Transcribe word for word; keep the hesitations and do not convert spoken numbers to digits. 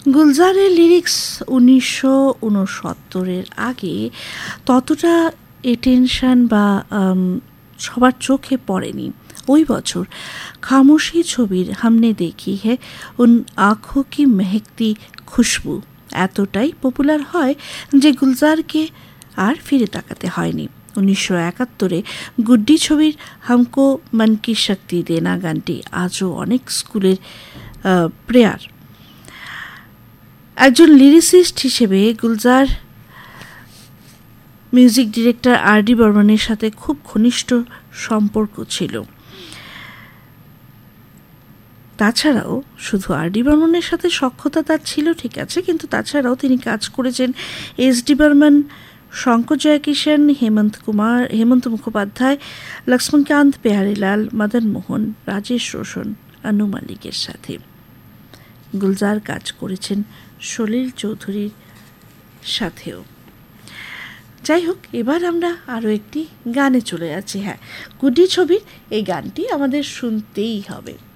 গুলজারের lyrics উনিশশো উনসত্তরের আগে ততটা এটেনশন বা সবার চোখে পড়েনি। ওই বছর খামোশি ছবির হামনে দেখি হে উন আঁখো কি মেহকতি খুশবু এতটাই পপুলার হয় যে গুলজারকে আর ফিরে তাকাতে হয়নি। উনিশশো একাত্তরে গুড্ডি ছবির হামকো মন কি শক্তি দেনা গানটি আজও অনেক স্কুলের প্রেয়ার। একজন লিরিসিস্ট হিসেবে গুলজার মিউজিক ডিরেক্টর আর ডি বর্মনের সাথে খুব ঘনিষ্ঠ সম্পর্ক ছিল। তাছাড়াও শুধু আর ডি বর্মনের সাথে সখ্যতা তার ছিল ঠিক আছে, কিন্তু তাছাড়াও তিনি কাজ করেছেন এস ডি বর্মন, শঙ্কর জয়কিষণ, হেমন্ত কুমার, হেমন্ত মুখোপাধ্যায়, লক্ষ্মণকান্ত বেহারিলাল, মদন মোহন, রাজেশ রোশন, আনু মালিকের সাথে। গুলজার কাজ করেছেন সলিল চৌধুরীর সাথেও। যাই হোক, এবার আমরা আরও একটি গানে চলে যাচ্ছি। হ্যাঁ, গুড্ডি ছবির এই গানটি আমাদের শুনতেই হবে।